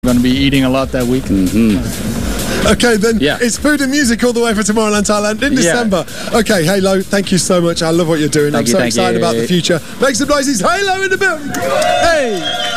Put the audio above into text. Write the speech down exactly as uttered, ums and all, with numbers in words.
Going to be eating a lot that week. Mm-hmm. Okay, then yeah. It's food and music all the way for Tomorrowland Thailand in December. Yeah. Okay, Halo, thank you so much. I love what you're doing. Thank I'm you, so excited you. about the future. Make some noises. Halo in the building. Hey!